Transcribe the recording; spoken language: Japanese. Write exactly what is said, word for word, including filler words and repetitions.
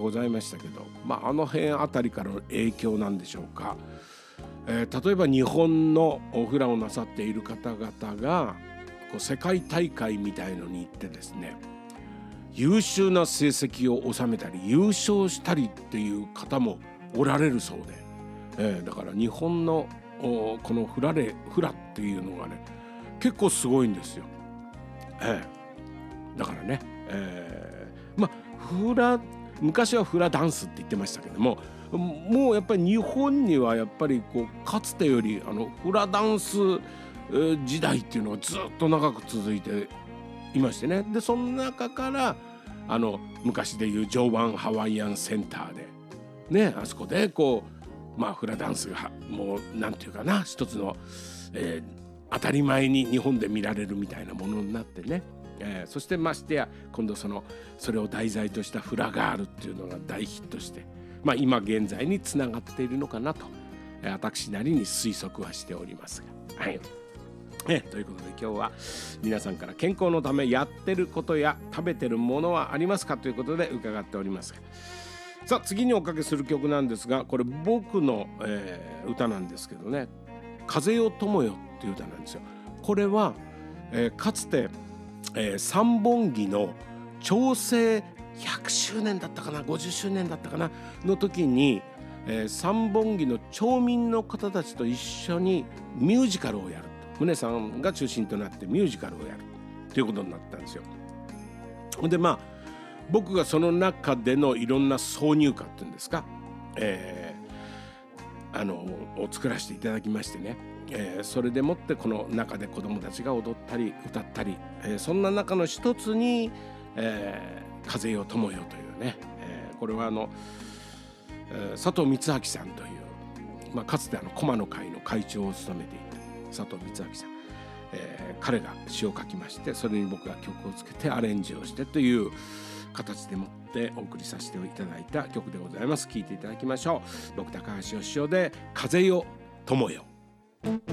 ございましたけど、まあ、あの辺あたりからの影響なんでしょうか、えー、例えば日本のフラをなさっている方々がこう世界大会みたいのに行ってですね、優秀な成績を収めたり優勝したりっていう方もおられるそうで、えー、だから日本のこのフラレフラっていうのがね結構すごいんですよ、えー、だからね、えー、まあフラ昔はフラダンスって言ってましたけども、もうやっぱり日本にはやっぱりこうかつてよりあのフラダンス時代っていうのがずっと長く続いていましてね。でその中からあの昔でいう常磐ハワイアンセンターでね、あそこでこうまあフラダンスがもうなんていうかな一つの、えー、当たり前に日本で見られるみたいなものになってね、えー、そしてましてや今度そのそれを題材としたフラガールっていうのが大ヒットして、まあ、今現在につながっているのかなと、えー、私なりに推測はしておりますが、はいえということで今日は皆さんから健康のためやってることや食べてるものはありますかということで伺っておりますが、さあ次におかけする曲なんですが、これ僕の、えー、歌なんですけどね、風よ友よっていう歌なんですよ。これは、えー、かつて、えー、三本木の長生ひゃくしゅうねんだったかなごじゅっしゅうねんだったかなの時に、えー、三本木の町民の方たちと一緒にミュージカルをやる、宗さんが中心となってミュージカルをやるということになったんですよ。でまあ僕がその中でのいろんな挿入歌っていうんですか、えー、あのを作らせていただきましてね、えー、それでもってこの中で子どもたちが踊ったり歌ったり、えー、そんな中の一つに、えー、風よ友よというね、えー、これはあの、えー、佐藤光明さんという、まあ、かつてあの駒の会の会長を務めていた佐藤光明さん、えー、彼が詩を書きまして、それに僕が曲をつけてアレンジをしてという形でもってお送りさせていただいた曲でございます。聴いていただきましょう。僕高橋義雄で風よ友よ。